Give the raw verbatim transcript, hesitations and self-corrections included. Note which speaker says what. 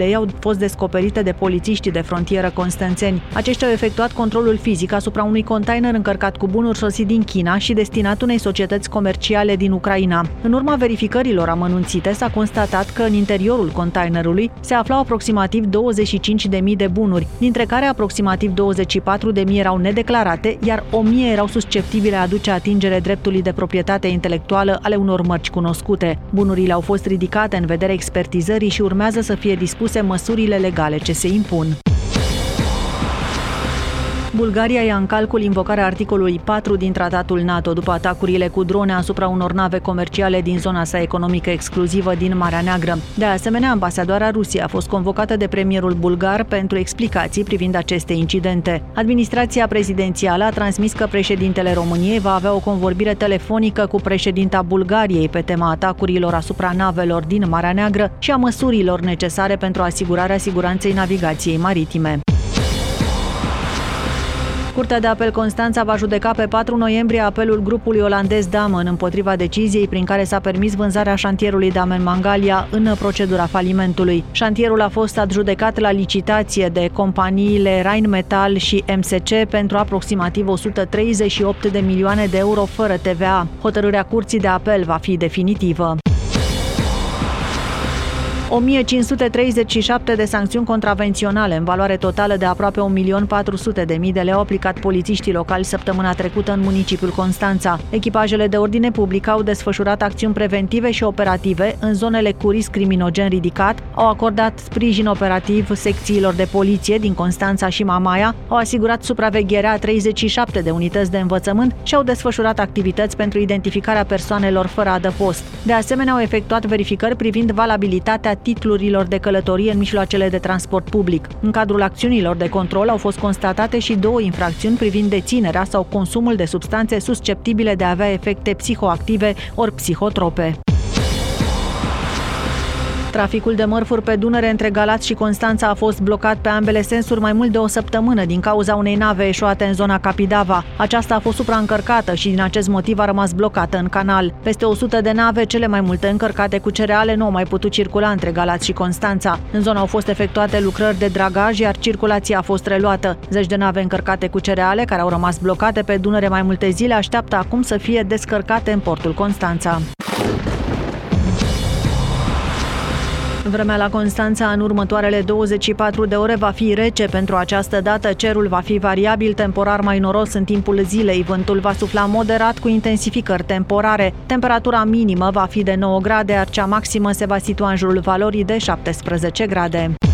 Speaker 1: Ei au fost descoperite de polițiștii de frontieră constanțeni. Aceștia au efectuat controlul fizic asupra unui container încărcat cu bunuri sosit din China și destinat unei societăți comerciale din Ucraina. În urma verificărilor amănunțite s-a constatat că în interiorul containerului se aflau aproximativ douăzeci și cinci de mii de bunuri, dintre care aproximativ douăzeci și patru de mii erau nedeclarate, iar o mie erau susceptibile a aduce atingere dreptului de proprietate intelectuală ale unor mărci cunoscute. Bunurile au fost ridicate în vederea expertizării și urmează să fie dispuse măsurile legale ce se impun. Bulgaria ia în calcul invocarea articolului patru din tratatul NATO după atacurile cu drone asupra unor nave comerciale din zona sa economică exclusivă din Marea Neagră. De asemenea, ambasadoarea Rusiei a fost convocată de premierul bulgar pentru explicații privind aceste incidente. Administrația prezidențială a transmis că președintele României va avea o convorbire telefonică cu președinta Bulgariei pe tema atacurilor asupra navelor din Marea Neagră și a măsurilor necesare pentru asigurarea siguranței navigației maritime. Curtea de apel Constanța va judeca pe patru noiembrie apelul grupului olandez Damen împotriva deciziei prin care s-a permis vânzarea șantierului Damen Mangalia în procedura falimentului. Șantierul a fost adjudecat la licitație de companiile Rheinmetall și M S C pentru aproximativ o sută treizeci și opt de milioane de euro fără T V A. Hotărârea Curții de apel va fi definitivă. o mie cinci sute treizeci și șapte de sancțiuni contravenționale în valoare totală de aproape un milion patru sute de mii de lei au aplicat polițiștii locali săptămâna trecută în municipiul Constanța. Echipajele de ordine publică au desfășurat acțiuni preventive și operative în zonele cu risc criminogen ridicat, au acordat sprijin operativ secțiilor de poliție din Constanța și Mamaia, au asigurat supravegherea a treizeci și șapte de unități de învățământ și au desfășurat activități pentru identificarea persoanelor fără adăpost. De asemenea, au efectuat verificări privind valabilitatea titlurilor de călătorie în mijloacele de transport public. În cadrul acțiunilor de control au fost constatate și două infracțiuni privind deținerea sau consumul de substanțe susceptibile de a avea efecte psihoactive ori psihotrope. Traficul de mărfuri pe Dunăre între Galați și Constanța a fost blocat pe ambele sensuri mai mult de o săptămână din cauza unei nave eșuate în zona Capidava. Aceasta a fost supraîncărcată și din acest motiv a rămas blocată în canal. Peste o sută de nave, cele mai multe încărcate cu cereale, nu au mai putut circula între Galați și Constanța. În zonă au fost efectuate lucrări de dragaj, iar circulația a fost reluată. Zeci de nave încărcate cu cereale, care au rămas blocate pe Dunăre mai multe zile, așteaptă acum să fie descărcate în portul Constanța. Vremea la Constanța în următoarele douăzeci și patru de ore va fi rece. Pentru această dată cerul va fi variabil, temporar mai noros în timpul zilei. Vântul va sufla moderat cu intensificări temporare. Temperatura minimă va fi de nouă grade, iar cea maximă se va situa în jurul valorii de șaptesprezece grade.